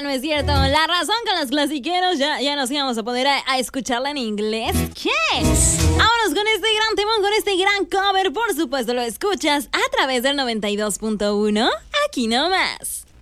no es cierto. La razón con los clasiqueros ya nos íbamos a poner a escucharla en inglés. ¿Qué? Vámonos con este gran temón, con este gran cover. Por supuesto, lo escuchas a través del 92.1. Aquí nomás.